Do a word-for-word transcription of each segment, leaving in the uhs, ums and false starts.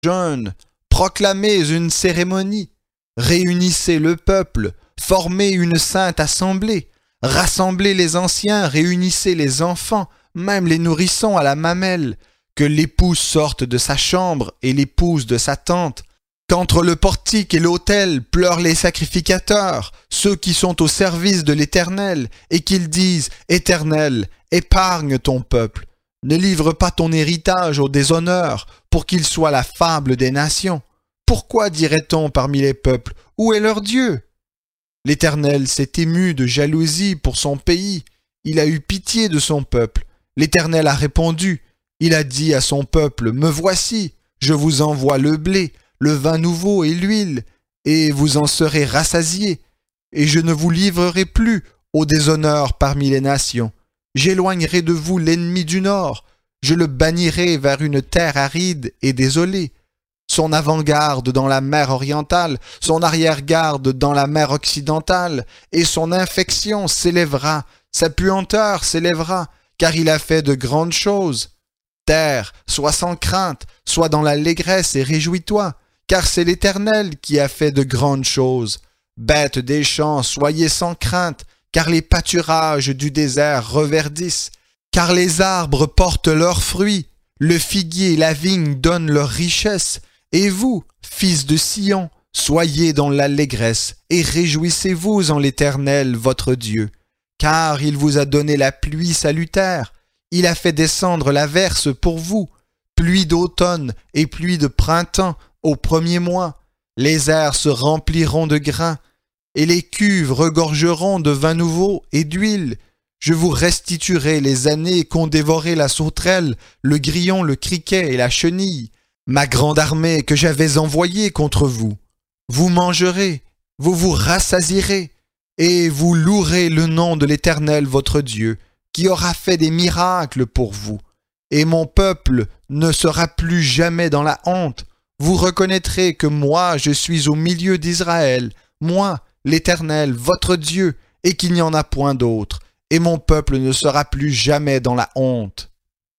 jeûne, proclamez une cérémonie, réunissez le peuple, formez une sainte assemblée, rassemblez les anciens, réunissez les enfants, même les nourrissons à la mamelle, que l'époux sorte de sa chambre et l'épouse de sa tente, qu'entre le portique et l'autel pleurent les sacrificateurs, ceux qui sont au service de l'Éternel, et qu'ils disent « Éternel, épargne ton peuple, ne livre pas ton héritage au déshonneur, pour qu'il soit la fable des nations. Pourquoi dirait-on parmi les peuples, où est leur Dieu? L'Éternel s'est ému de jalousie pour son pays, il a eu pitié de son peuple. L'Éternel a répondu, il a dit à son peuple, « Me voici, je vous envoie le blé, le vin nouveau et l'huile, et vous en serez rassasiés, et je ne vous livrerai plus au déshonneur parmi les nations. J'éloignerai de vous l'ennemi du nord, je le bannirai vers une terre aride et désolée. Son avant-garde dans la mer orientale, son arrière-garde dans la mer occidentale, et son infection s'élèvera, sa puanteur s'élèvera, car il a fait de grandes choses. Terre, sois sans crainte, sois dans l'allégresse et réjouis-toi, car c'est l'Éternel qui a fait de grandes choses. Bêtes des champs, soyez sans crainte, car les pâturages du désert reverdissent, car les arbres portent leurs fruits, le figuier et la vigne donnent leur richesse, et vous, fils de Sion, soyez dans l'allégresse, et réjouissez-vous en l'Éternel votre Dieu, car il vous a donné la pluie salutaire, il a fait descendre la verse pour vous, pluie d'automne et pluie de printemps au premier mois. Les airs se rempliront de grains, et les cuves regorgeront de vin nouveau et d'huile. Je vous restituerai les années qu'ont dévoré la sauterelle, le grillon, le criquet et la chenille, ma grande armée que j'avais envoyée contre vous. Vous mangerez, vous vous rassasierez, et vous louerez le nom de l'Éternel votre Dieu, qui aura fait des miracles pour vous. Et mon peuple ne sera plus jamais dans la honte. Vous reconnaîtrez que moi, je suis au milieu d'Israël, moi, l'Éternel, votre Dieu, et qu'il n'y en a point d'autre, et mon peuple ne sera plus jamais dans la honte.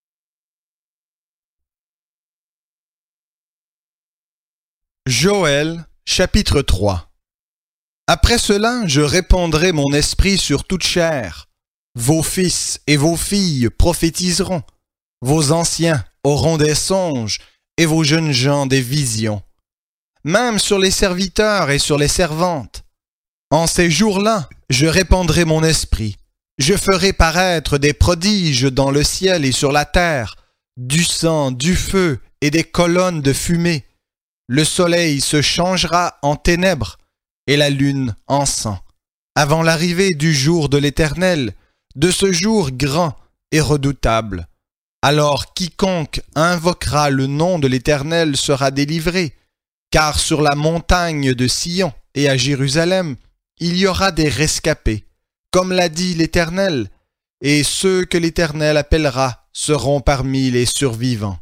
Joël, chapitre trois. Après cela, je répandrai mon esprit sur toute chair. Vos fils et vos filles prophétiseront, vos anciens auront des songes, et vos jeunes gens des visions. Même sur les serviteurs et sur les servantes. En ces jours-là, je répandrai mon esprit. Je ferai paraître des prodiges dans le ciel et sur la terre, du sang, du feu et des colonnes de fumée. Le soleil se changera en ténèbres et la lune en sang, avant l'arrivée du jour de l'Éternel, de ce jour grand et redoutable. Alors quiconque invoquera le nom de l'Éternel sera délivré, car sur la montagne de Sion et à Jérusalem, il y aura des rescapés, comme l'a dit l'Éternel, et ceux que l'Éternel appellera seront parmi les survivants.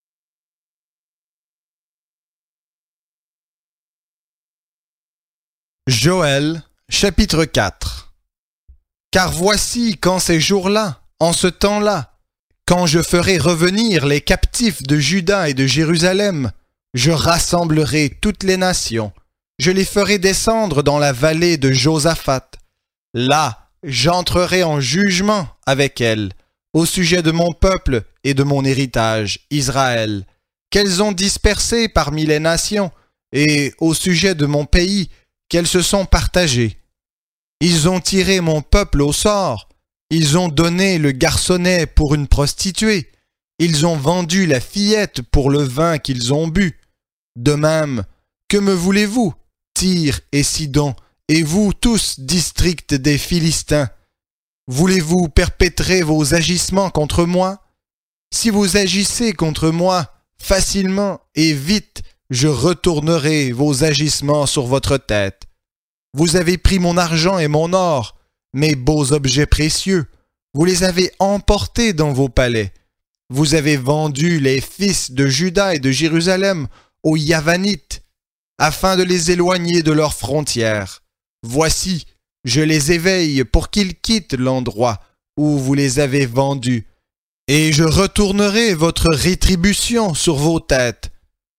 Joël, chapitre quatre. Car voici qu'en ces jours-là, en ce temps-là, quand je ferai revenir les captifs de Juda et de Jérusalem, je rassemblerai toutes les nations, je les ferai descendre dans la vallée de Josaphat. Là, j'entrerai en jugement avec elles, au sujet de mon peuple et de mon héritage, Israël, qu'elles ont dispersé parmi les nations, et au sujet de mon pays, qu'elles se sont partagées. Ils ont tiré mon peuple au sort, ils ont donné le garçonnet pour une prostituée, ils ont vendu la fillette pour le vin qu'ils ont bu. De même, que me voulez-vous, Tyr et Sidon, et vous tous, districts des Philistins? Voulez-vous perpétrer vos agissements contre moi? Si vous agissez contre moi, facilement et vite, je retournerai vos agissements sur votre tête. Vous avez pris mon argent et mon or, mes beaux objets précieux, vous les avez emportés dans vos palais. Vous avez vendu les fils de Juda et de Jérusalem aux Yavanites, afin de les éloigner de leurs frontières. Voici, je les éveille pour qu'ils quittent l'endroit où vous les avez vendus, et je retournerai votre rétribution sur vos têtes.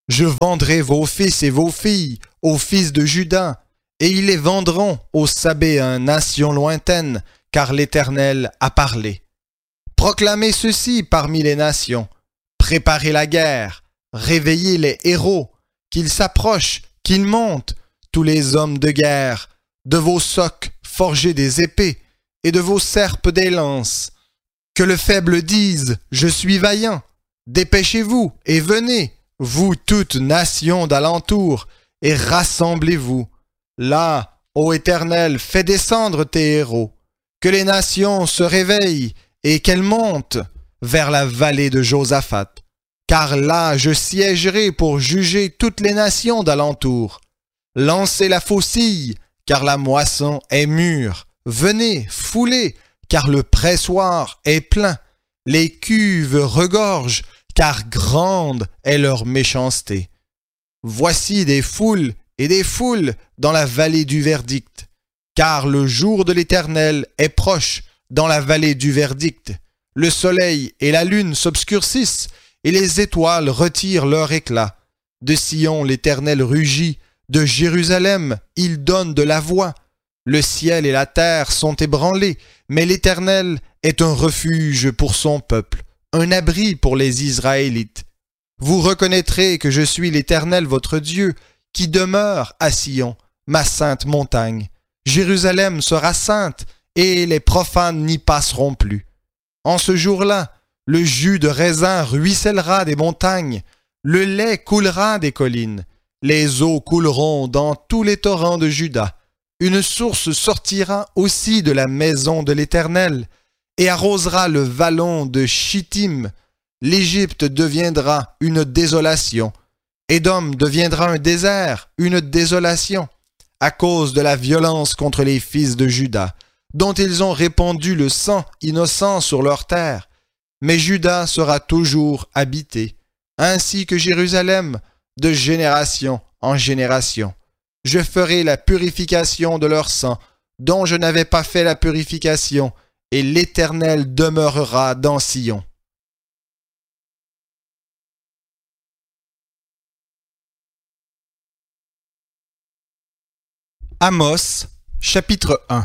Je vendrai vos fils et vos filles aux fils de Juda, et ils les vendront aux Sabéens, nation lointaine, car l'Éternel a parlé. Proclamez ceci parmi les nations, préparez la guerre, réveillez les héros, qu'ils s'approchent, qu'ils montent, tous les hommes de guerre, de vos socs forgez des épées, et de vos serpes des lances. Que le faible dise, je suis vaillant, dépêchez-vous et venez, vous toutes nations d'alentour, et rassemblez-vous. Là, ô Éternel, fais descendre tes héros, que les nations se réveillent et qu'elles montent vers la vallée de Josaphat. Car là, je siégerai pour juger toutes les nations d'alentour. Lancez la faucille, car la moisson est mûre. Venez, foulez, car le pressoir est plein. Les cuves regorgent, car grande est leur méchanceté. Voici des foules et des foules dans la vallée du verdict, car le jour de l'Éternel est proche dans la vallée du verdict. Le soleil et la lune s'obscurcissent, et les étoiles retirent leur éclat. De Sion l'Éternel rugit, de Jérusalem il donne de la voix. Le ciel et la terre sont ébranlés, mais l'Éternel est un refuge pour son peuple, un abri pour les Israélites. Vous reconnaîtrez que je suis l'Éternel votre Dieu, qui demeure à Sion, ma sainte montagne. Jérusalem sera sainte, et les profanes n'y passeront plus. En ce jour-là, le jus de raisin ruissellera des montagnes, le lait coulera des collines, les eaux couleront dans tous les torrents de Juda. Une source sortira aussi de la maison de l'Éternel, et arrosera le vallon de Chittim. L'Égypte deviendra une désolation. Édom deviendra un désert, une désolation, à cause de la violence contre les fils de Juda, dont ils ont répandu le sang innocent sur leur terre. Mais Juda sera toujours habité, ainsi que Jérusalem, de génération en génération. Je ferai la purification de leur sang, dont je n'avais pas fait la purification, et l'Éternel demeurera dans Sion. Amos, chapitre un.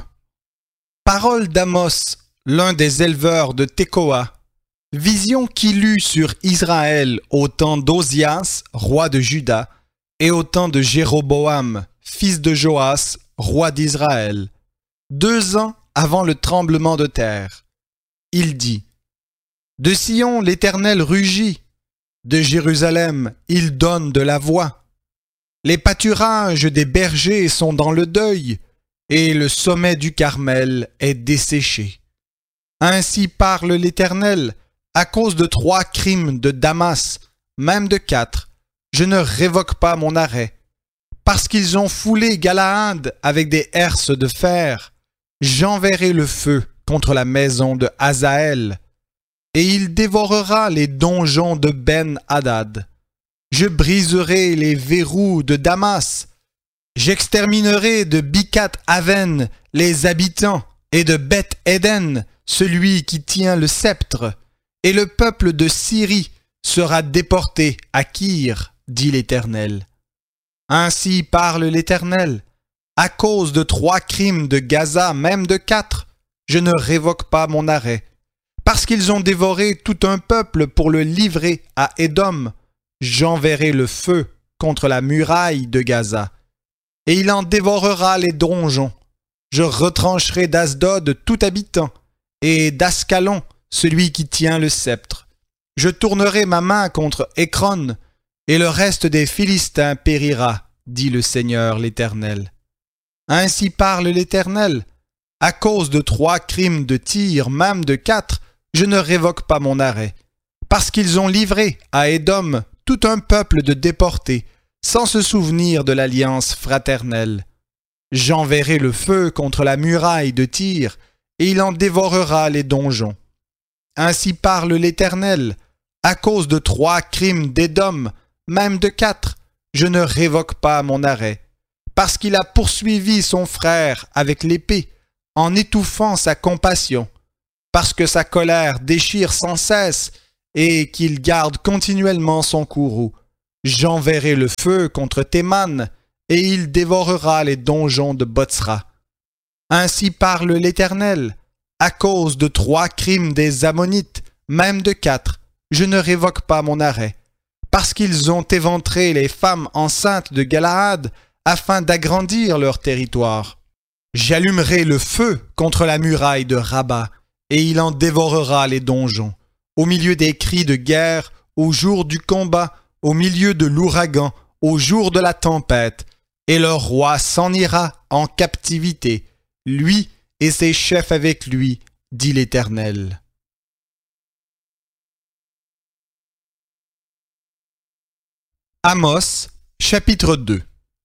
Parole d'Amos, l'un des éleveurs de Tekoa. Vision qu'il eut sur Israël au temps d'Ozias, roi de Juda, et au temps de Jéroboam, fils de Joas, roi d'Israël, deux ans avant le tremblement de terre. Il dit, « De Sion l'Éternel rugit, de Jérusalem il donne de la voix. Les pâturages des bergers sont dans le deuil, et le sommet du Carmel est desséché. Ainsi parle l'Éternel, à cause de trois crimes de Damas, même de quatre, je ne révoque pas mon arrêt. Parce qu'ils ont foulé Galaad avec des herses de fer, j'enverrai le feu contre la maison de Hazaël, et il dévorera les donjons de Ben-Hadad. Je briserai les verrous de Damas, j'exterminerai de Bicat-Aven les habitants, et de Beth-Éden celui qui tient le sceptre, et le peuple de Syrie sera déporté à Kyr, dit l'Éternel. Ainsi parle l'Éternel, à cause de trois crimes de Gaza, même de quatre, je ne révoque pas mon arrêt. Parce qu'ils ont dévoré tout un peuple pour le livrer à Édom, j'enverrai le feu contre la muraille de Gaza, et il en dévorera les donjons. Je retrancherai d'Asdod tout habitant, et d'Ascalon celui qui tient le sceptre. Je tournerai ma main contre Écron, et le reste des Philistins périra, dit le Seigneur l'Éternel. Ainsi parle l'Éternel, à cause de trois crimes de Tyr, même de quatre, je ne révoque pas mon arrêt, parce qu'ils ont livré à Édom tout un peuple de déportés, sans se souvenir de l'alliance fraternelle. J'enverrai le feu contre la muraille de Tyr, et il en dévorera les donjons. Ainsi parle l'Éternel, à cause de trois crimes d'Édom, même de quatre, je ne révoque pas mon arrêt, parce qu'il a poursuivi son frère avec l'épée, en étouffant sa compassion, parce que sa colère déchire sans cesse, et qu'il garde continuellement son courroux. J'enverrai le feu contre Théman, et il dévorera les donjons de Botsra. Ainsi parle l'Éternel, à cause de trois crimes des Ammonites, même de quatre, je ne révoque pas mon arrêt, parce qu'ils ont éventré les femmes enceintes de Galaad afin d'agrandir leur territoire. J'allumerai le feu contre la muraille de Rabat, et il en dévorera les donjons, au milieu des cris de guerre, au jour du combat, au milieu de l'ouragan, au jour de la tempête, et leur roi s'en ira en captivité, lui et ses chefs avec lui, dit l'Éternel. Amos, chapitre deux.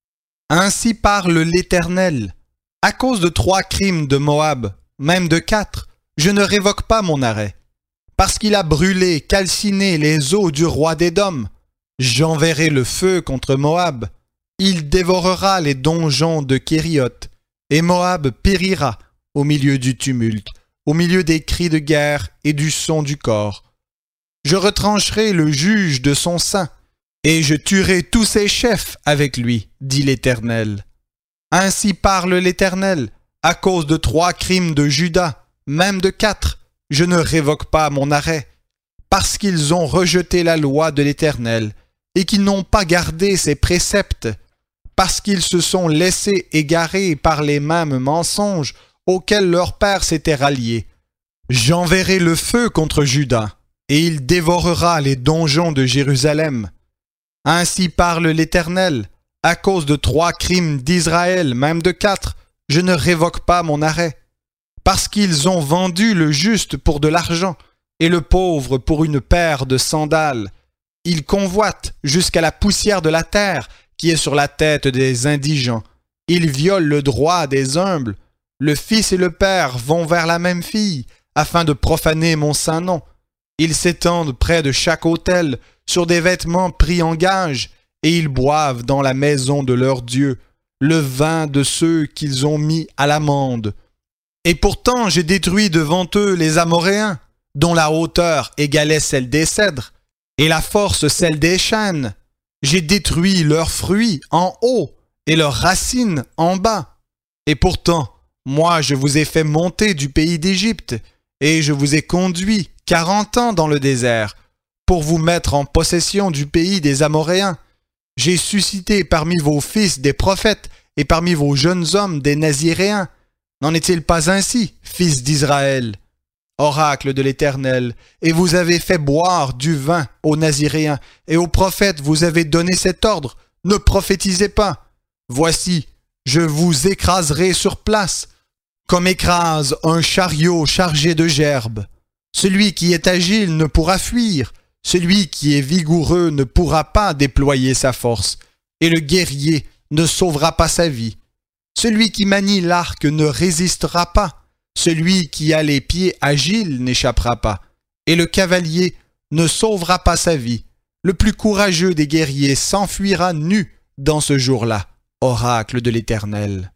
Ainsi parle l'Éternel. À cause de trois crimes de Moab, même de quatre, je ne révoque pas mon arrêt. Parce qu'il a brûlé, calciné les eaux du roi d'Édom, j'enverrai le feu contre Moab. Il dévorera les donjons de Kérioth, et Moab périra au milieu du tumulte, au milieu des cris de guerre et du son du corps. Je retrancherai le juge de son sein, et je tuerai tous ses chefs avec lui, dit l'Éternel. Ainsi parle l'Éternel, à cause de trois crimes de Juda, même de quatre, je ne révoque pas mon arrêt, parce qu'ils ont rejeté la loi de l'Éternel, et qu'ils n'ont pas gardé ses préceptes, parce qu'ils se sont laissés égarer par les mêmes mensonges auxquels leur père s'était rallié. J'enverrai le feu contre Juda, et il dévorera les donjons de Jérusalem. Ainsi parle l'Éternel, à cause de trois crimes d'Israël, même de quatre, je ne révoque pas mon arrêt, parce qu'ils ont vendu le juste pour de l'argent, et le pauvre pour une paire de sandales. Ils convoitent jusqu'à la poussière de la terre, qui est sur la tête des indigents. Ils violent le droit des humbles. Le fils et le père vont vers la même fille, afin de profaner mon saint nom. Ils s'étendent près de chaque autel, sur des vêtements pris en gage, et ils boivent dans la maison de leur Dieu le vin de ceux qu'ils ont mis à l'amende. Et pourtant j'ai détruit devant eux les Amoréens, dont la hauteur égalait celle des cèdres, et la force celle des chênes. J'ai détruit leurs fruits en haut, et leurs racines en bas. Et pourtant, moi je vous ai fait monter du pays d'Égypte, et je vous ai conduit quarante ans dans le désert, pour vous mettre en possession du pays des Amoréens. J'ai suscité parmi vos fils des prophètes, et parmi vos jeunes hommes des Naziréens. N'en est-il pas ainsi, fils d'Israël? Oracle de l'Éternel, et vous avez fait boire du vin aux Naziréens, et aux prophètes vous avez donné cet ordre, ne prophétisez pas. Voici, je vous écraserai sur place, comme écrase un chariot chargé de gerbes. Celui qui est agile ne pourra fuir, celui qui est vigoureux ne pourra pas déployer sa force, et le guerrier ne sauvera pas sa vie. Celui qui manie l'arc ne résistera pas, celui qui a les pieds agiles n'échappera pas, et le cavalier ne sauvera pas sa vie. Le plus courageux des guerriers s'enfuira nu dans ce jour-là. Oracle de l'Éternel.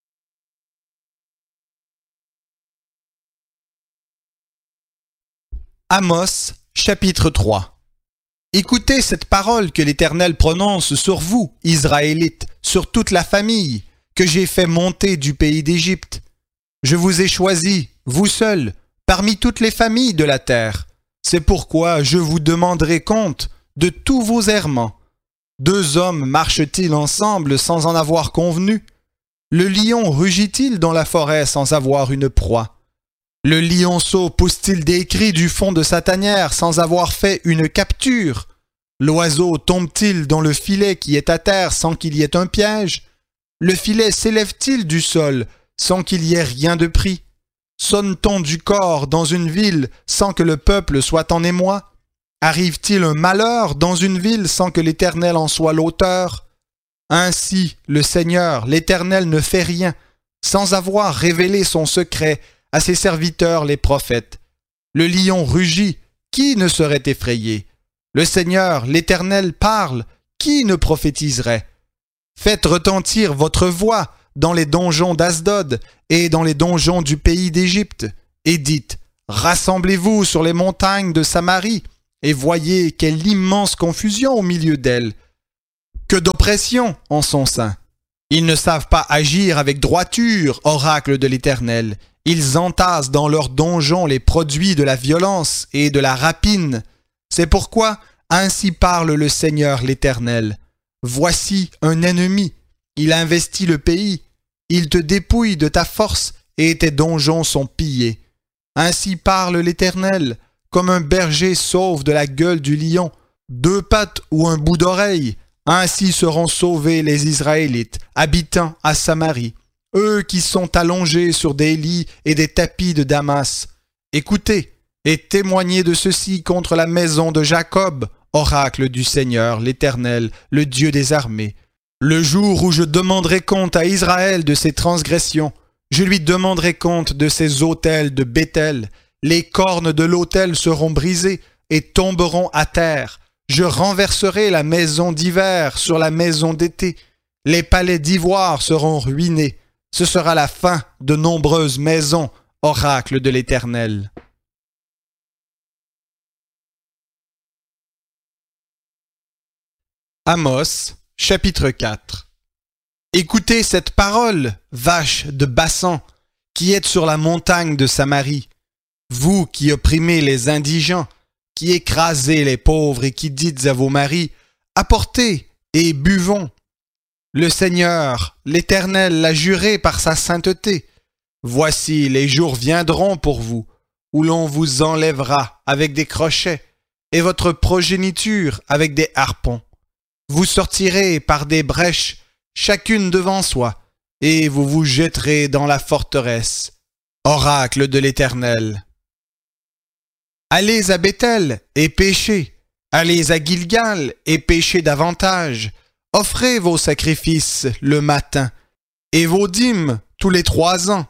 Amos, chapitre trois. Écoutez cette parole que l'Éternel prononce sur vous, Israélites, sur toute la famille, que j'ai fait monter du pays d'Égypte. Je vous ai choisi, vous seuls, parmi toutes les familles de la terre. C'est pourquoi je vous demanderai compte de tous vos errements. Deux hommes marchent-ils ensemble sans en avoir convenu? Le lion rugit-il dans la forêt sans avoir une proie? Le lionceau pousse-t-il des cris du fond de sa tanière sans avoir fait une capture? L'oiseau tombe-t-il dans le filet qui est à terre sans qu'il y ait un piège? Le filet s'élève-t-il du sol sans qu'il y ait rien de pris? Sonne-t-on du corps dans une ville sans que le peuple soit en émoi? Arrive-t-il un malheur dans une ville sans que l'Éternel en soit l'auteur? Ainsi, le Seigneur, l'Éternel, ne fait rien, sans avoir révélé son secret à ses serviteurs les prophètes. Le lion rugit, qui ne serait effrayé? Le Seigneur, l'Éternel, parle, qui ne prophétiserait? Faites retentir votre voix dans les donjons d'Asdod et dans les donjons du pays d'Égypte, et dites, rassemblez-vous sur les montagnes de Samarie, et voyez quelle immense confusion au milieu d'elles. Que d'oppression en son sein. Ils ne savent pas agir avec droiture, oracle de l'Éternel. Ils entassent dans leurs donjons les produits de la violence et de la rapine. C'est pourquoi, ainsi parle le Seigneur l'Éternel. Voici un ennemi. Il investit le pays. Il te dépouille de ta force et tes donjons sont pillés. Ainsi parle l'Éternel, comme un berger sauve de la gueule du lion, deux pattes ou un bout d'oreille. Ainsi seront sauvés les Israélites, habitant à Samarie, eux qui sont allongés sur des lits et des tapis de Damas. Écoutez et témoignez de ceci contre la maison de Jacob, oracle du Seigneur, l'Éternel, le Dieu des armées. Le jour où je demanderai compte à Israël de ses transgressions, je lui demanderai compte de ses autels de Béthel. Les cornes de l'autel seront brisées et tomberont à terre. Je renverserai la maison d'hiver sur la maison d'été. Les palais d'ivoire seront ruinés. Ce sera la fin de nombreuses maisons, oracle de l'Éternel. Amos, chapitre quatre. Écoutez cette parole, vaches de Bassan, qui êtes sur la montagne de Samarie. Vous qui opprimez les indigents, qui écrasez les pauvres et qui dites à vos maris, « Apportez et buvons ». Le Seigneur, l'Éternel, l'a juré par sa sainteté. Voici, les jours viendront pour vous, où l'on vous enlèvera avec des crochets, et votre progéniture avec des harpons. Vous sortirez par des brèches, chacune devant soi, et vous vous jetterez dans la forteresse. Oracle de l'Éternel. Allez à Béthel et péchez, allez à Gilgal et péchez davantage, offrez vos sacrifices le matin, et vos dîmes tous les trois ans.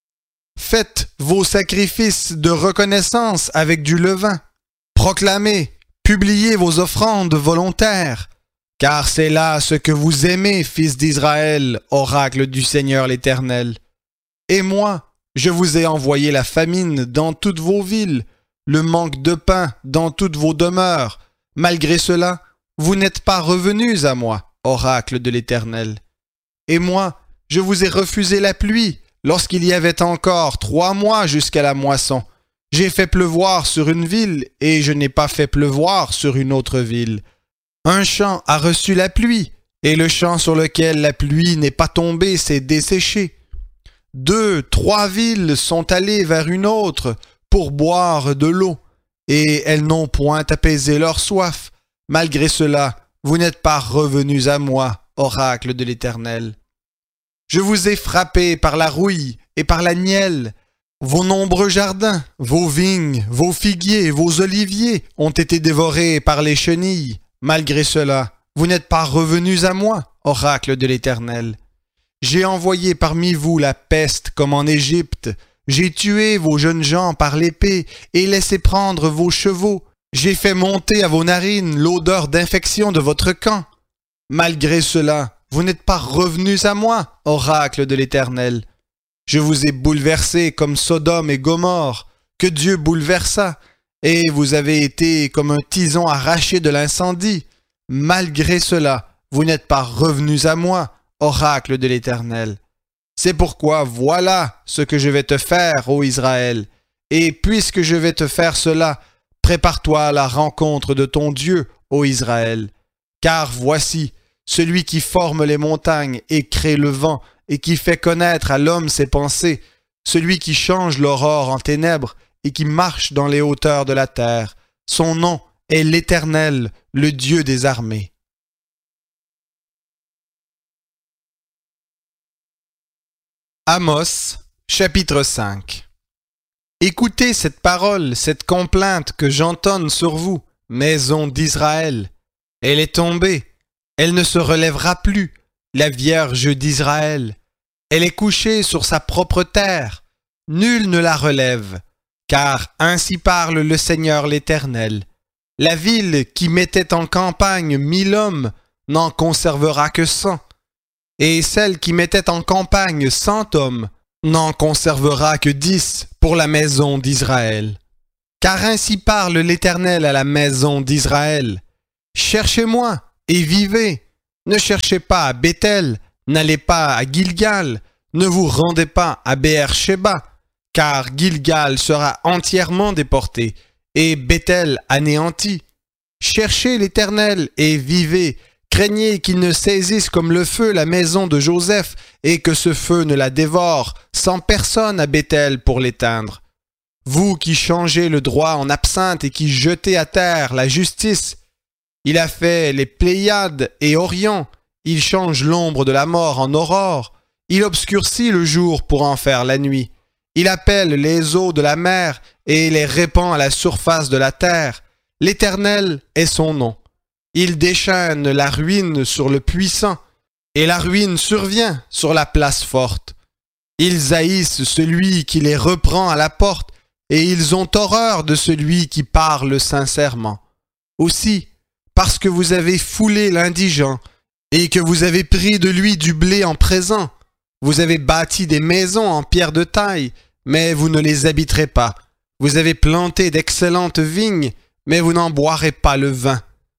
Faites vos sacrifices de reconnaissance avec du levain, proclamez, publiez vos offrandes volontaires, car c'est là ce que vous aimez, fils d'Israël, oracle du Seigneur l'Éternel. Et moi, je vous ai envoyé la famine dans toutes vos villes, le manque de pain dans toutes vos demeures. Malgré cela, vous n'êtes pas revenus à moi, oracle de l'Éternel. Et moi, je vous ai refusé la pluie lorsqu'il y avait encore trois mois jusqu'à la moisson. J'ai fait pleuvoir sur une ville et je n'ai pas fait pleuvoir sur une autre ville. Un champ a reçu la pluie et le champ sur lequel la pluie n'est pas tombée s'est desséché. Deux, trois villes sont allées vers une autre pour boire de l'eau, et elles n'ont point apaisé leur soif. Malgré cela, vous n'êtes pas revenus à moi, oracle de l'Éternel. Je vous ai frappé par la rouille et par la nielle. Vos nombreux jardins, vos vignes, vos figuiers, vos oliviers ont été dévorés par les chenilles. Malgré cela, vous n'êtes pas revenus à moi, oracle de l'Éternel. J'ai envoyé parmi vous la peste comme en Égypte. J'ai tué vos jeunes gens par l'épée et laissé prendre vos chevaux. J'ai fait monter à vos narines l'odeur d'infection de votre camp. Malgré cela, vous n'êtes pas revenus à moi, oracle de l'Éternel. Je vous ai bouleversés comme Sodome et Gomorrhe, que Dieu bouleversa, et vous avez été comme un tison arraché de l'incendie. Malgré cela, vous n'êtes pas revenus à moi, oracle de l'Éternel. C'est pourquoi voilà ce que je vais te faire, ô Israël. Et puisque je vais te faire cela, prépare-toi à la rencontre de ton Dieu, ô Israël. Car voici, celui qui forme les montagnes et crée le vent, et qui fait connaître à l'homme ses pensées, celui qui change l'aurore en ténèbres, et qui marche dans les hauteurs de la terre. Son nom est l'Éternel, le Dieu des armées. Amos, chapitre cinq. Écoutez cette parole, cette complainte que j'entonne sur vous, maison d'Israël. Elle est tombée, elle ne se relèvera plus, la Vierge d'Israël. Elle est couchée sur sa propre terre, nul ne la relève, car ainsi parle le Seigneur l'Éternel. La ville qui mettait en campagne mille hommes n'en conservera que cent. Et celle qui mettait en campagne cent hommes n'en conservera que dix pour la maison d'Israël. Car ainsi parle l'Éternel à la maison d'Israël. Cherchez-moi et vivez, Ne cherchez pas à Béthel, n'allez pas à Gilgal, ne vous rendez pas à Béer-Shéba, car Gilgal sera entièrement déporté, et Béthel anéanti. Cherchez l'Éternel et vivez, craignez qu'il ne saisisse comme le feu la maison de Joseph, et que ce feu ne la dévore, sans personne à Béthel pour l'éteindre. Vous qui changez le droit en absinthe et qui jetez à terre la justice, il a fait les Pléiades et Orion, il change l'ombre de la mort en aurore, il obscurcit le jour pour en faire la nuit, il appelle les eaux de la mer et les répand à la surface de la terre. L'Éternel est son nom. Il déchaîne la ruine sur le puissant, et la ruine survient sur la place forte. Ils haïssent celui qui les reprend à la porte, et ils ont horreur de celui qui parle sincèrement. Aussi, parce que vous avez foulé l'indigent, et que vous avez pris de lui du blé en présent, vous avez bâti des maisons en pierre de taille, mais vous ne les habiterez pas. Vous avez planté d'excellentes vignes, mais vous n'en boirez pas le vin.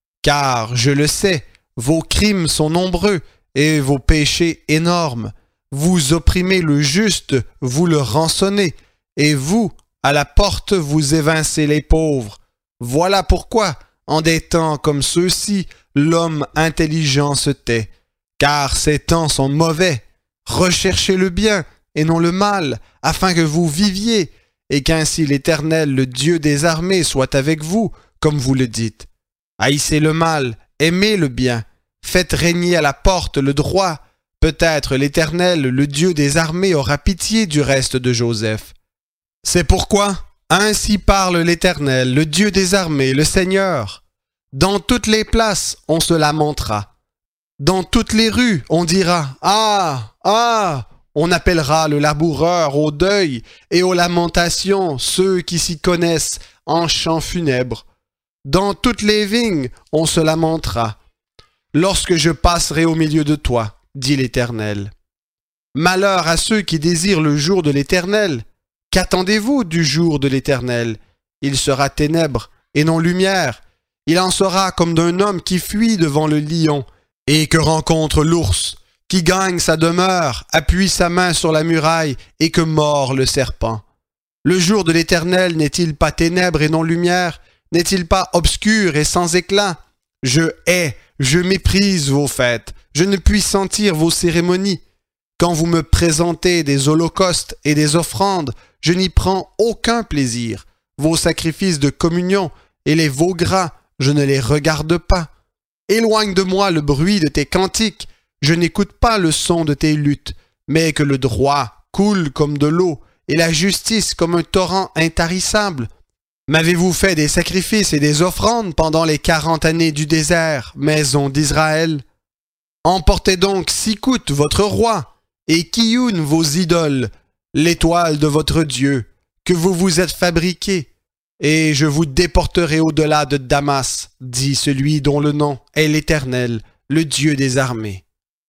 Car, je le sais, vos crimes sont nombreux, et vos péchés énormes. Vous opprimez le juste, vous le rançonnez, et vous, à la porte, vous évincez les pauvres. Voilà pourquoi, en des temps comme ceux-ci, l'homme intelligent se tait. Car ces temps sont mauvais. Recherchez le bien, et non le mal, afin que vous viviez, et qu'ainsi l'Éternel, le Dieu des armées, soit avec vous, comme vous le dites. Haïssez le mal, aimez le bien, faites régner à la porte le droit. Peut-être l'Éternel, le Dieu des armées, aura pitié du reste de Joseph. C'est pourquoi, ainsi parle l'Éternel, le Dieu des armées, le Seigneur. Dans toutes les places, on se lamentera. Dans toutes les rues, on dira « Ah, ah !» On appellera le laboureur au deuil et aux lamentations ceux qui s'y connaissent en chants funèbres. Dans toutes les vignes, on se lamentera. Lorsque je passerai au milieu de toi, dit l'Éternel. Malheur à ceux qui désirent le jour de l'Éternel. Qu'attendez-vous du jour de l'Éternel? Il sera ténèbres et non lumière. Il en sera comme d'un homme qui fuit devant le lion et que rencontre l'ours, qui gagne sa demeure, appuie sa main sur la muraille et que mord le serpent. Le jour de l'Éternel n'est-il pas ténèbres et non lumière? N'est-il pas obscur et sans éclat? Je hais, je méprise vos fêtes, je ne puis sentir vos cérémonies. Quand vous me présentez des holocaustes et des offrandes, je n'y prends aucun plaisir. Vos sacrifices de communion et les veaux gras, je ne les regarde pas. Éloigne de moi le bruit de tes cantiques, je n'écoute pas le son de tes luttes, mais que le droit coule comme de l'eau et la justice comme un torrent intarissable. M'avez-vous fait des sacrifices et des offrandes pendant les quarante années du désert, maison d'Israël? Emportez donc Sikout, votre roi, et Kioun, vos idoles, l'étoile de votre Dieu, que vous vous êtes fabriqué, et je vous déporterai au-delà de Damas, dit celui dont le nom est l'Éternel, le Dieu des armées.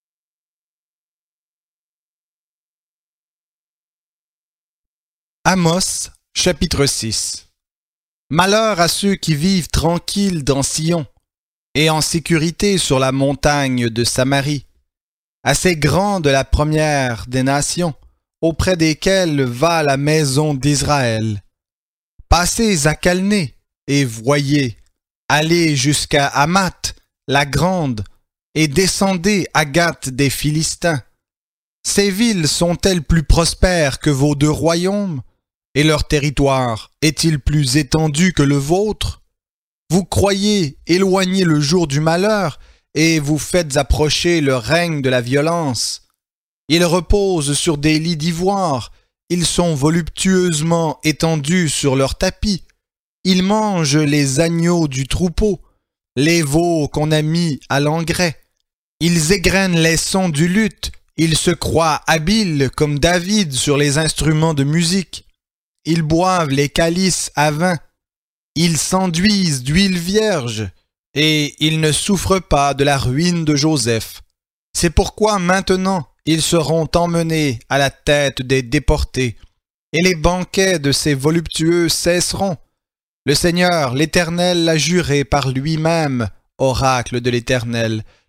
Amos, chapitre six. Malheur à ceux qui vivent tranquilles dans Sion et en sécurité sur la montagne de Samarie, assez grande la première des nations, auprès desquelles va la maison d'Israël. Passez à Calné et voyez, allez jusqu'à Hamath, la grande, et descendez à Gath des Philistins. Ces villes sont-elles plus prospères que vos deux royaumes? Et leur territoire est-il plus étendu que le vôtre? Vous croyez éloigner le jour du malheur, et vous faites approcher le règne de la violence. Ils reposent sur des lits d'ivoire, ils sont voluptueusement étendus sur leurs tapis. Ils mangent les agneaux du troupeau, les veaux qu'on a mis à l'engrais. Ils égrènent les sons du luth, ils se croient habiles comme David sur les instruments de musique. Ils boivent les calices à vin, ils s'enduisent d'huile vierge, et ils ne souffrent pas de la ruine de Joseph. C'est pourquoi maintenant ils seront emmenés à la tête des déportés, et les banquets de ces voluptueux cesseront. Le Seigneur, l'Éternel, l'a juré par lui-même, oracle de l'Éternel,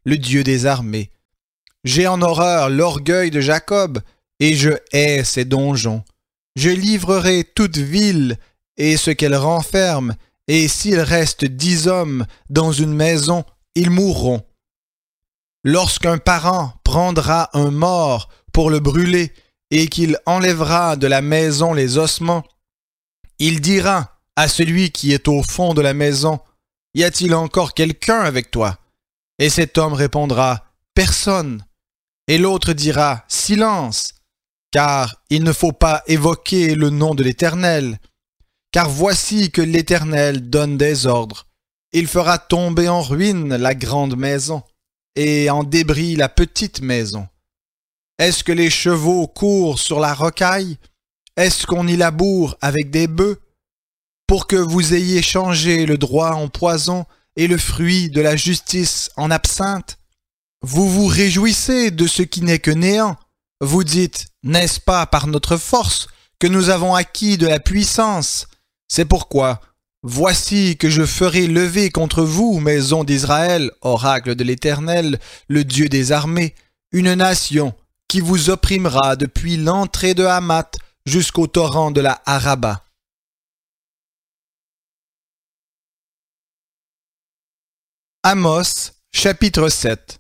le Dieu des armées. J'ai en horreur l'orgueil de Jacob, et je hais ses donjons. Je livrerai toute ville et ce qu'elle renferme, et s'il reste dix hommes dans une maison, ils mourront. Lorsqu'un parent prendra un mort pour le brûler, et qu'il enlèvera de la maison les ossements, il dira à celui qui est au fond de la maison, « Y a-t-il encore quelqu'un avec toi ?» Et cet homme répondra, « Personne. » Et l'autre dira, « Silence, car il ne faut pas évoquer le nom de l'Éternel. Car voici que l'Éternel donne des ordres. Il fera tomber en ruine la grande maison, et en débris la petite maison. Est-ce que les chevaux courent sur la rocaille? Est-ce qu'on y laboure avec des bœufs? Pour que vous ayez changé le droit en poison et le fruit de la justice en absinthe? Vous vous réjouissez de ce qui n'est que néant. Vous dites, n'est-ce pas par notre force que nous avons acquis de la puissance? C'est pourquoi, voici que je ferai lever contre vous, maison d'Israël, oracle de l'Éternel, le Dieu des armées, une nation qui vous opprimera depuis l'entrée de Hamath jusqu'au torrent de la Araba. Amos, chapitre sept.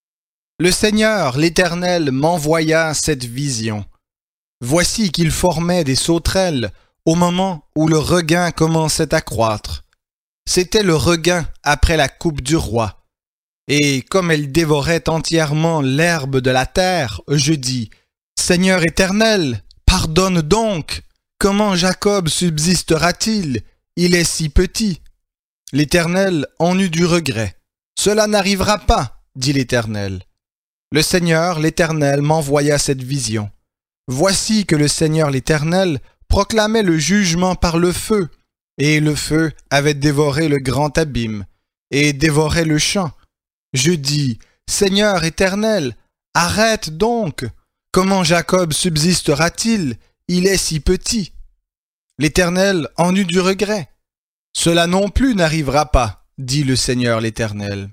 Le Seigneur, l'Éternel, m'envoya cette vision. Voici qu'il formait des sauterelles au moment où le regain commençait à croître. C'était le regain après la coupe du roi. Et comme elle dévorait entièrement l'herbe de la terre, je dis, « Seigneur Éternel, pardonne donc! Comment Jacob subsistera-t-il? Il est si petit. » L'Éternel en eut du regret. « Cela n'arrivera pas, dit l'Éternel. » Le Seigneur, l'Éternel, m'envoya cette vision. Voici que le Seigneur, l'Éternel, proclamait le jugement par le feu, et le feu avait dévoré le grand abîme, et dévorait le champ. Je dis, Seigneur Éternel, arrête donc! Comment Jacob subsistera-t-il? Il est si petit. L'Éternel en eut du regret. Cela non plus n'arrivera pas, dit le Seigneur l'Éternel.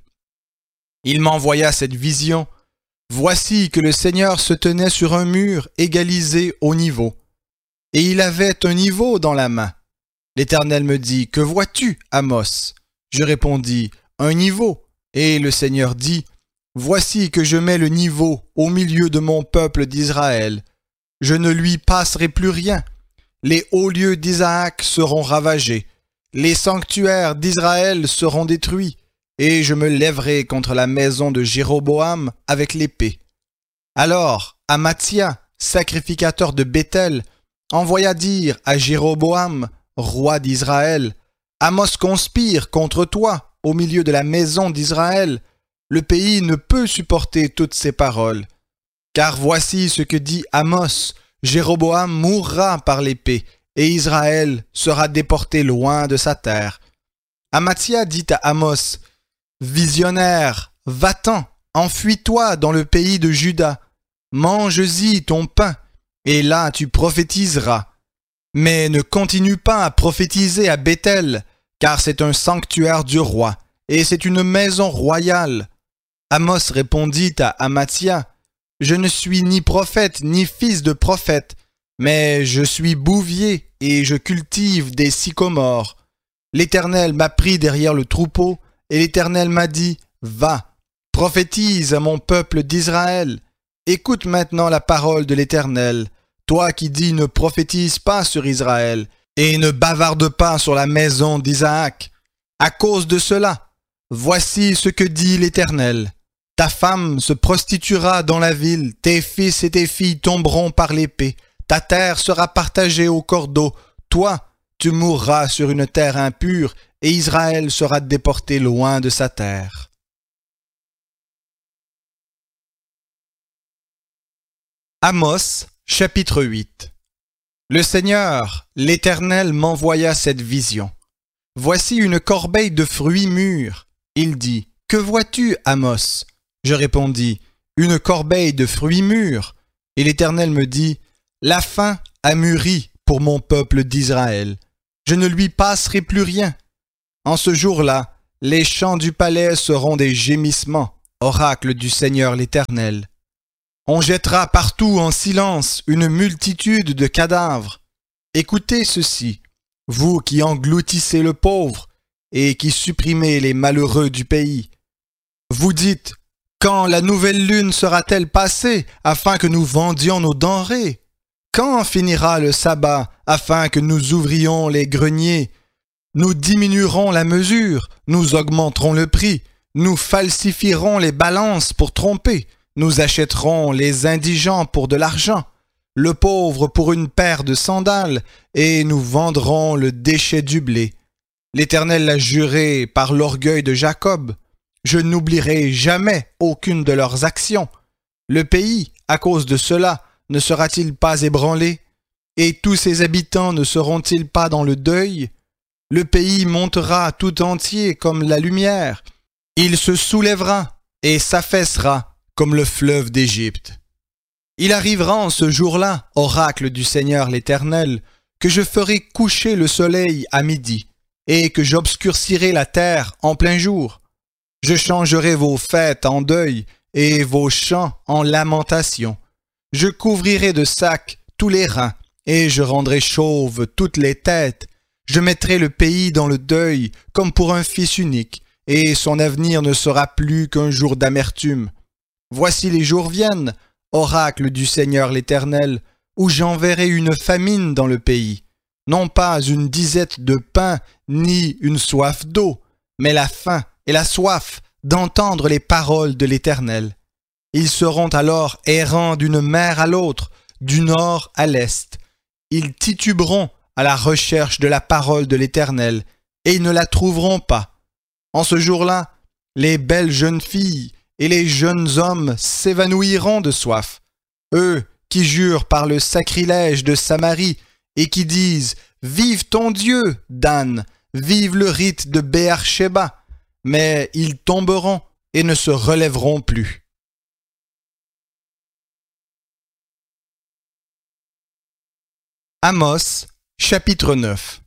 Il m'envoya cette vision. Voici que le Seigneur se tenait sur un mur égalisé au niveau. Et il avait un niveau dans la main. L'Éternel me dit, « Que vois-tu, Amos ?» Je répondis, « Un niveau. » Et le Seigneur dit, « Voici que je mets le niveau au milieu de mon peuple d'Israël. Je ne lui passerai plus rien. Les hauts lieux d'Isaac seront ravagés. Les sanctuaires d'Israël seront détruits. Et je me lèverai contre la maison de Jéroboam avec l'épée. » Alors Amathia, sacrificateur de Béthel, envoya dire à Jéroboam, roi d'Israël, « Amos conspire contre toi au milieu de la maison d'Israël. Le pays ne peut supporter toutes ces paroles. Car voici ce que dit Amos, Jéroboam mourra par l'épée, et Israël sera déporté loin de sa terre. » Amathia dit à Amos, « Visionnaire, va-t'en, enfuis-toi dans le pays de Juda, mange-y ton pain, et là tu prophétiseras. Mais ne continue pas à prophétiser à Béthel, car c'est un sanctuaire du roi, et c'est une maison royale. » Amos répondit à Amathia, « Je ne suis ni prophète ni fils de prophète, mais je suis bouvier et je cultive des sycomores. L'Éternel m'a pris derrière le troupeau, et l'Éternel m'a dit, « Va, prophétise à mon peuple d'Israël. Écoute maintenant la parole de l'Éternel, toi qui dis ne prophétise pas sur Israël, et ne bavarde pas sur la maison d'Isaac. À cause de cela, voici ce que dit l'Éternel. Ta femme se prostituera dans la ville, tes fils et tes filles tomberont par l'épée, ta terre sera partagée au cordeau, toi, tu mourras sur une terre impure, et Israël sera déporté loin de sa terre. » Amos, chapitre huit. Le Seigneur, l'Éternel, m'envoya cette vision. Voici une corbeille de fruits mûrs. Il dit, « Que vois-tu, Amos ?» Je répondis, « Une corbeille de fruits mûrs. » Et l'Éternel me dit, « La faim a mûri pour mon peuple d'Israël. Je ne lui passerai plus rien. En ce jour-là, les champs du palais seront des gémissements, oracle du Seigneur l'Éternel. On jettera partout en silence une multitude de cadavres. Écoutez ceci, vous qui engloutissez le pauvre et qui supprimez les malheureux du pays. Vous dites, quand la nouvelle lune sera-t-elle passée afin que nous vendions nos denrées? Quand finira le sabbat afin que nous ouvrions les greniers? Nous diminuerons la mesure, nous augmenterons le prix, nous falsifierons les balances pour tromper, nous achèterons les indigents pour de l'argent, le pauvre pour une paire de sandales, et nous vendrons le déchet du blé. L'Éternel l'a juré par l'orgueil de Jacob. Je n'oublierai jamais aucune de leurs actions. Le pays, à cause de cela, ne sera-t-il pas ébranlé? Et tous ses habitants ne seront-ils pas dans le deuil? Le pays montera tout entier comme la lumière. Il se soulèvera et s'affaissera comme le fleuve d'Égypte. Il arrivera en ce jour-là, oracle du Seigneur l'Éternel, que je ferai coucher le soleil à midi, et que j'obscurcirai la terre en plein jour. Je changerai vos fêtes en deuil, et vos chants en lamentation. Je couvrirai de sacs tous les reins, et je rendrai chauves toutes les têtes. Je mettrai le pays dans le deuil, comme pour un fils unique, et son avenir ne sera plus qu'un jour d'amertume. Voici les jours viennent, oracle du Seigneur l'Éternel, où j'enverrai une famine dans le pays, non pas une disette de pain, ni une soif d'eau, mais la faim et la soif d'entendre les paroles de l'Éternel. Ils seront alors errants d'une mer à l'autre, du nord à l'est. Ils tituberont à la recherche de la parole de l'Éternel, et ils ne la trouveront pas. En ce jour-là, les belles jeunes filles et les jeunes hommes s'évanouiront de soif. Eux qui jurent par le sacrilège de Samarie et qui disent « Vive ton Dieu, Dan, vive le rite de Béer-Shéba », mais ils tomberont et ne se relèveront plus. Amos, chapitre neuf.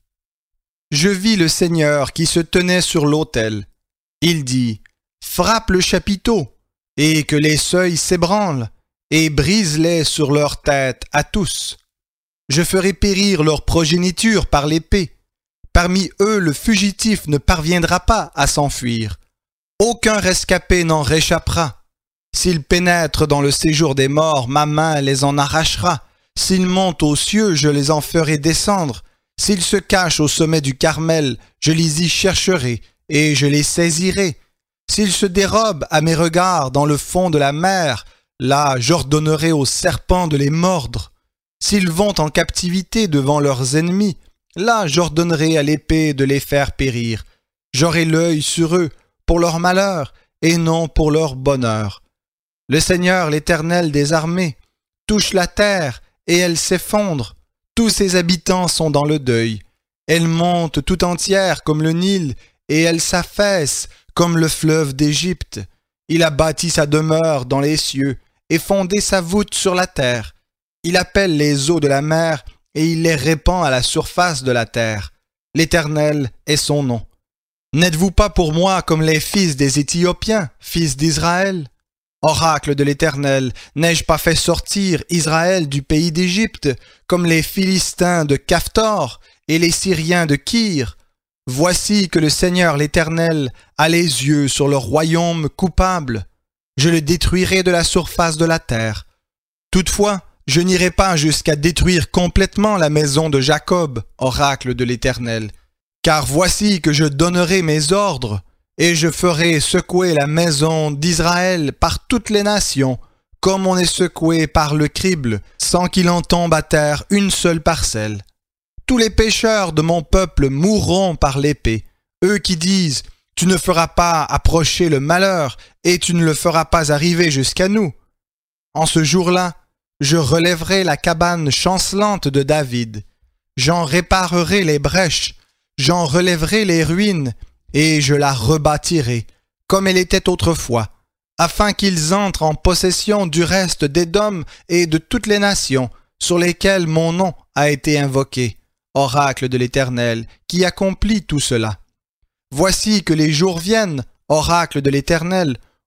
Je vis le Seigneur qui se tenait sur l'autel. Il dit, frappe le chapiteau, et que les seuils s'ébranlent, et brise-les sur leur tête à tous. Je ferai périr leur progéniture par l'épée. Parmi eux, le fugitif ne parviendra pas à s'enfuir. Aucun rescapé n'en réchappera. S'ils pénètrent dans le séjour des morts, ma main les en arrachera. S'ils montent aux cieux, je les en ferai descendre. S'ils se cachent au sommet du Carmel, je les y chercherai, et je les saisirai. S'ils se dérobent à mes regards dans le fond de la mer, là j'ordonnerai aux serpents de les mordre. S'ils vont en captivité devant leurs ennemis, là j'ordonnerai à l'épée de les faire périr. J'aurai l'œil sur eux pour leur malheur et non pour leur bonheur. Le Seigneur, l'Éternel des armées, touche la terre et elle s'effondre. Tous ses habitants sont dans le deuil. Elle monte tout entière comme le Nil et elle s'affaisse comme le fleuve d'Égypte. Il a bâti sa demeure dans les cieux et fondé sa voûte sur la terre. Il appelle les eaux de la mer et il les répand à la surface de la terre. L'Éternel est son nom. N'êtes-vous pas pour moi comme les fils des Éthiopiens, fils d'Israël? Oracle de l'Éternel, n'ai-je pas fait sortir Israël du pays d'Égypte, comme les Philistins de Caphtor et les Syriens de Kyr? Voici que le Seigneur l'Éternel a les yeux sur le royaume coupable. Je le détruirai de la surface de la terre. Toutefois, je n'irai pas jusqu'à détruire complètement la maison de Jacob, oracle de l'Éternel. Car voici que je donnerai mes ordres, et je ferai secouer la maison d'Israël par toutes les nations, comme on est secoué par le crible, sans qu'il en tombe à terre une seule parcelle. Tous les pécheurs de mon peuple mourront par l'épée, eux qui disent « Tu ne feras pas approcher le malheur, et tu ne le feras pas arriver jusqu'à nous. » En ce jour-là, je relèverai la cabane chancelante de David. J'en réparerai les brèches, j'en relèverai les ruines, et je la rebâtirai, comme elle était autrefois, afin qu'ils entrent en possession du reste d'Édom et de toutes les nations sur lesquelles mon nom a été invoqué, oracle de l'Éternel, qui accomplit tout cela. Voici que les jours viennent, oracle de l'Éternel,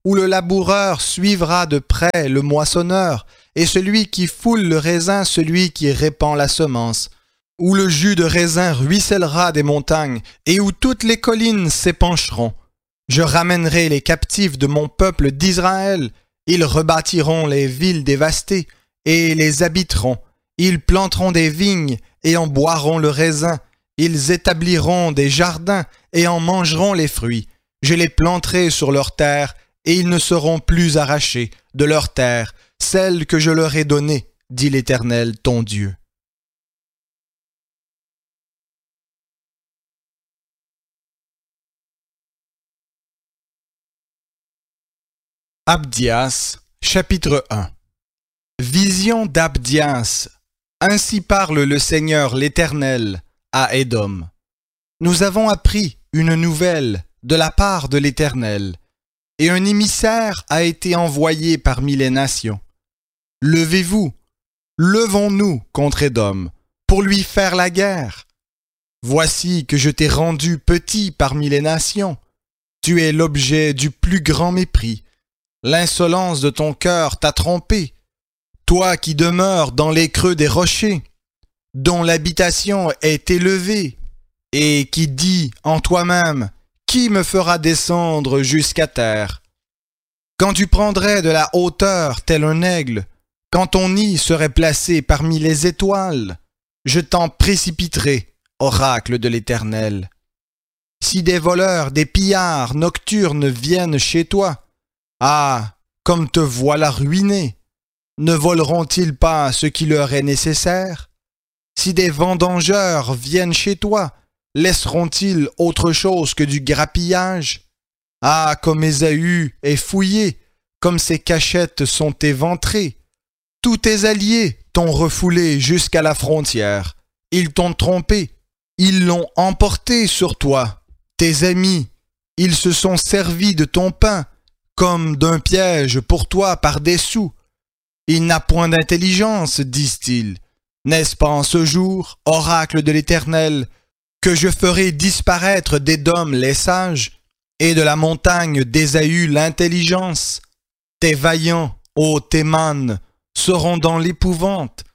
où le laboureur suivra de près le moissonneur, et celui qui foule le raisin, celui qui répand la semence, où le jus de raisin ruissellera des montagnes, et où toutes les collines s'épancheront. Je ramènerai les captifs de mon peuple d'Israël, ils rebâtiront les villes dévastées, et les habiteront. Ils planteront des vignes, et en boiront le raisin. Ils établiront des jardins, et en mangeront les fruits. Je les planterai sur leur terre, et ils ne seront plus arrachés de leur terre, celle que je leur ai donnée, dit l'Éternel ton Dieu. Abdias, chapitre un. Vision d'Abdias. Ainsi parle le Seigneur l'Éternel à Édom. Nous avons appris une nouvelle de la part de l'Éternel, et un émissaire a été envoyé parmi les nations. Levez-vous, levons-nous contre Édom, pour lui faire la guerre. Voici que je t'ai rendu petit parmi les nations. Tu es l'objet du plus grand mépris. L'insolence de ton cœur t'a trompé. Toi qui demeures dans les creux des rochers, dont l'habitation est élevée, et qui dis en toi-même, qui me fera descendre jusqu'à terre? Quand tu prendrais de la hauteur tel un aigle, quand ton nid serait placé parmi les étoiles, je t'en précipiterai, oracle de l'Éternel. Si des voleurs, des pillards nocturnes viennent chez toi, ah, comme te voilà ruiné, ne voleront-ils pas ce qui leur est nécessaire? Si des vendangeurs viennent chez toi, laisseront-ils autre chose que du grappillage? Ah, comme Ésaü est fouillé, comme ses cachettes sont éventrées. Tous tes alliés t'ont refoulé jusqu'à la frontière. Ils t'ont trompé. Ils l'ont emporté sur toi. Tes amis, ils se sont servis de ton pain, comme d'un piège pour toi par des sous. Il n'a point d'intelligence, disent-ils. N'est-ce pas en ce jour, oracle de l'Éternel, que je ferai disparaître d'Édom les sages, et de la montagne d'Ésaü l'intelligence? Tes vaillants, ô Théman, seront dans l'épouvante,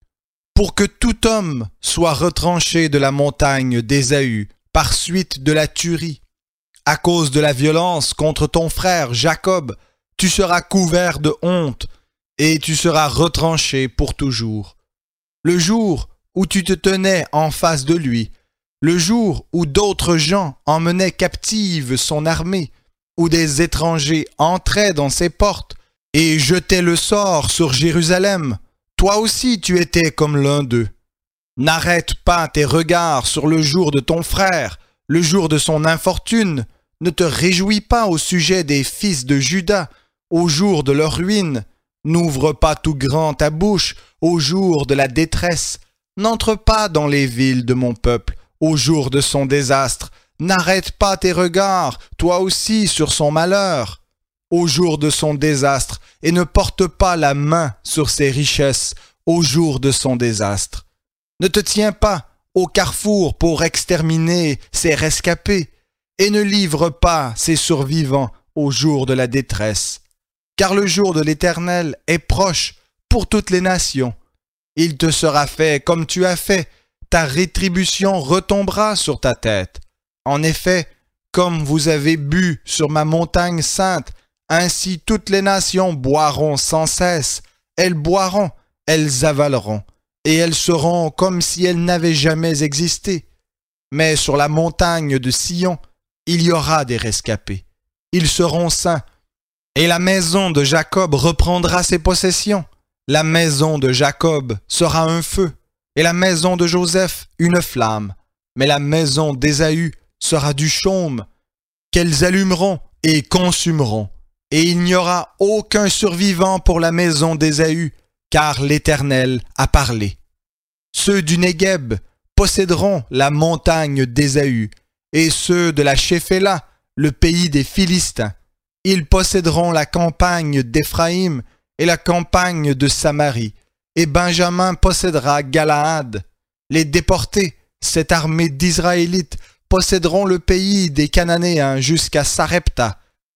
pour que tout homme soit retranché de la montagne d'Ésaü par suite de la tuerie. À cause de la violence contre ton frère Jacob, tu seras couvert de honte, et tu seras retranché pour toujours. Le jour où tu te tenais en face de lui, le jour où d'autres gens emmenaient captive son armée, où des étrangers entraient dans ses portes et jetaient le sort sur Jérusalem, toi aussi tu étais comme l'un d'eux. N'arrête pas tes regards sur le jour de ton frère, le jour de son infortune. Ne te réjouis pas au sujet des fils de Juda, au jour de leur ruine. N'ouvre pas tout grand ta bouche au jour de la détresse. N'entre pas dans les villes de mon peuple au jour de son désastre. N'arrête pas tes regards, toi aussi, sur son malheur, au jour de son désastre, et ne porte pas la main sur ses richesses au jour de son désastre. Ne te tiens pas au carrefour pour exterminer ses rescapés, et ne livre pas ses survivants au jour de la détresse. Car le jour de l'Éternel est proche pour toutes les nations. Il te sera fait comme tu as fait, ta rétribution retombera sur ta tête. En effet, comme vous avez bu sur ma montagne sainte, ainsi toutes les nations boiront sans cesse. Elles boiront, elles avaleront, et elles seront comme si elles n'avaient jamais existé. Mais sur la montagne de Sion, il y aura des rescapés. Ils seront saints, et la maison de Jacob reprendra ses possessions. La maison de Jacob sera un feu, et la maison de Joseph une flamme. Mais la maison d'Ésaü sera du chaume, qu'elles allumeront et consumeront. Et il n'y aura aucun survivant pour la maison d'Ésaü, car l'Éternel a parlé. Ceux du Négueb posséderont la montagne d'Ésaü, et ceux de la Shéphéla, le pays des Philistins. Ils posséderont la campagne d'Éphraïm et la campagne de Samarie, et Benjamin possédera Galaad. Les déportés, cette armée d'Israélites, posséderont le pays des Cananéens jusqu'à Sarepta.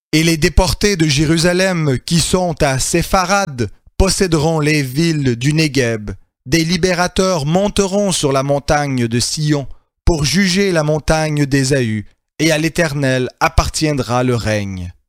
Et les déportés de Jérusalem qui sont à Sépharad posséderont les villes du Négueb. Des libérateurs monteront sur la montagne de Sion pour juger la montagne d'Ésaü, et à l'Éternel appartiendra le règne.